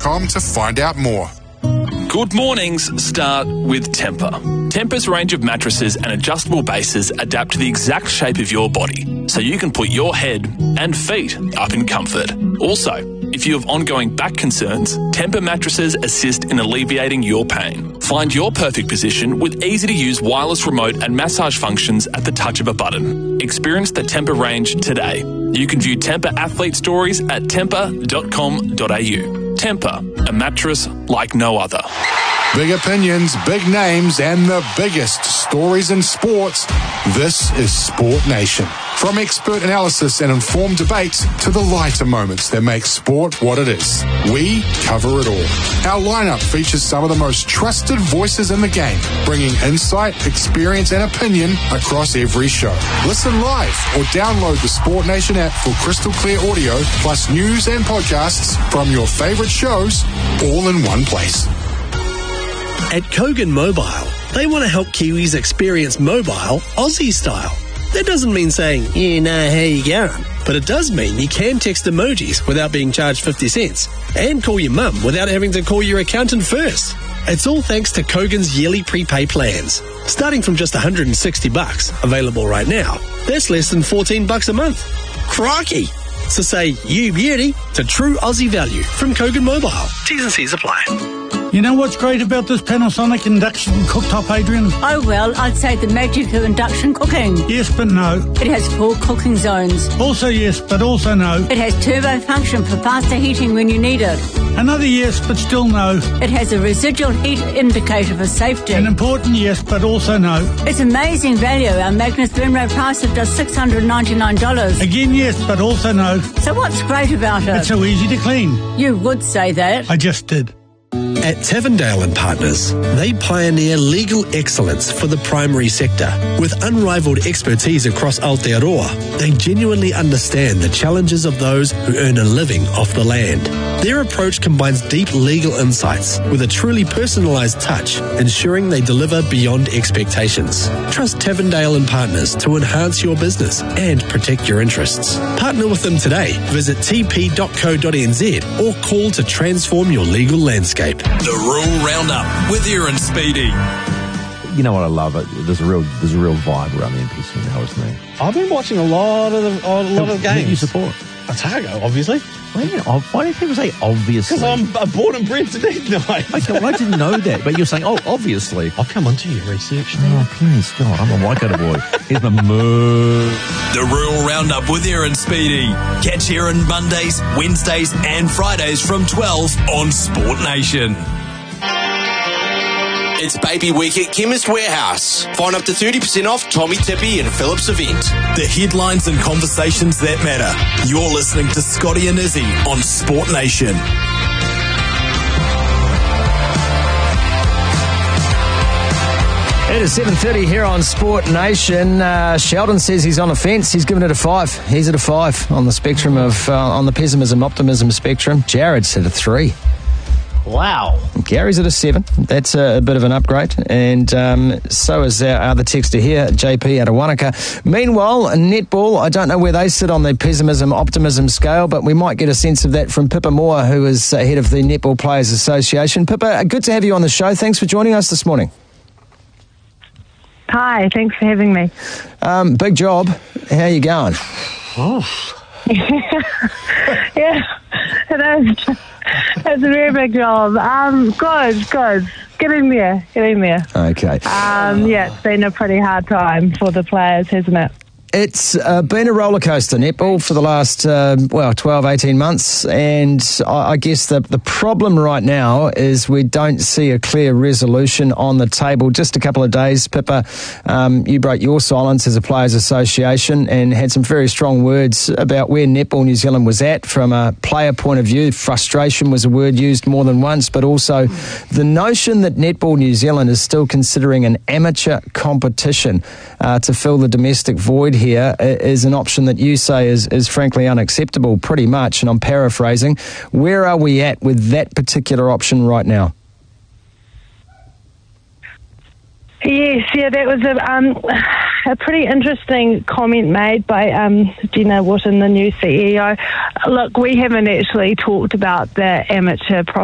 tempur.com to find out more. Good mornings start with Tempur. Tempur's range of mattresses and adjustable bases adapt to the exact shape of your body, so you can put your head and feet up in comfort. Also, if you have ongoing back concerns, Tempur mattresses assist in alleviating your pain. Find your perfect position with easy-to-use wireless remote and massage functions at the touch of a button. Experience the Tempur range today. You can view Tempur athlete stories at tempur.com.au. Tempur, a mattress like no other. Big opinions, big names, and the biggest stories in sports. This is Sport Nation. From expert analysis and informed debate to the lighter moments that make sport what it is, we cover it all. Our lineup features some of the most trusted voices in the game, bringing insight, experience, and opinion across every show. Listen live or download the Sport Nation app for crystal clear audio, plus news and podcasts from your favorite shows, all in one place. At Kogan Mobile, they want to help Kiwis experience mobile Aussie style. That doesn't mean saying, you know how you going, but it does mean you can text emojis without being charged 50 cents and call your mum without having to call your accountant first. It's all thanks to Kogan's yearly prepay plans. Starting from just $160, available right now, that's less than $14 a month. Crikey! So say you beauty to true Aussie value from Kogan Mobile. T's and C's apply. You know what's great about this Panasonic induction cooktop, Adrian? Oh, well, I'd say the magic of induction cooking. Yes, but no. It has 4 cooking zones. Also yes, but also no. It has turbo function for faster heating when you need it. Another yes, but still no. It has a residual heat indicator for safety. An important yes, but also no. It's amazing value. Our Magnus Venro price of just $699. Again yes, but also no. So what's great about it? It's so easy to clean. You would say that. I just did. At Tavendale and Partners, they pioneer legal excellence for the primary sector. With unrivaled expertise across Aotearoa, they genuinely understand the challenges of those who earn a living off the land. Their approach combines deep legal insights with a truly personalised touch, ensuring they deliver beyond expectations. Trust Tavendale and Partners to enhance your business and protect your interests. Partner with them today. Visit tp.co.nz or call to transform your legal landscape. The Rural Roundup with Aaron Speedy. You know what I love? There's a real vibe around the NPC now, isn't there? I've been watching a lot of games. Who do you support? Otago, obviously. Why do people say obviously? Because I'm born and bred to Nicknight. Okay, well, I didn't know that, but you're saying, obviously. I'll come on to your research now. Oh, please, God, I'm a Waikato boy. Here's my moo. The Rural Roundup with Aaron Speedy. Catch Aaron Mondays, Wednesdays and Fridays from 12 on Sport Nation. It's Baby Week at Chemist Warehouse. Find up to 30% off Tommy Tippy and Phillips event. The headlines and conversations that matter. You're listening to Scotty and Izzy on Sport Nation. It is 7:30 here on Sport Nation. Sheldon says he's on the fence. He's given it a 5. He's at a 5 on the spectrum of on the pessimism optimism spectrum. Jared's at a 3. Wow. Gary's at a 7. That's a bit of an upgrade. And so is our other texter here, JP out of Wanaka. Meanwhile, netball, I don't know where they sit on the pessimism-optimism scale, but we might get a sense of that from Pippa Moore, who is head of the Netball Players Association. Pippa, good to have you on the show. Thanks for joining us this morning. Hi, thanks for having me. Big job. How are you going? Oh. Yeah, it is. It's a very big job. Good. Getting there. Okay. Yeah, it's been a pretty hard time for the players, hasn't it? It's been a roller coaster, netball, for the last, 12, 18 months. And I guess the problem right now is we don't see a clear resolution on the table. Just a couple of days, Pippa, you broke your silence as a Players Association and had some very strong words about where Netball New Zealand was at from a player point of view. Frustration was a word used more than once, but also the notion that Netball New Zealand is still considering an amateur competition to fill the domestic void here is an option that you say is frankly unacceptable, pretty much, and I'm paraphrasing. Where are we at with that particular option right now? Yes, that was a pretty interesting comment made by Gina Wotton, the new CEO. Look, we haven't actually talked about the amateur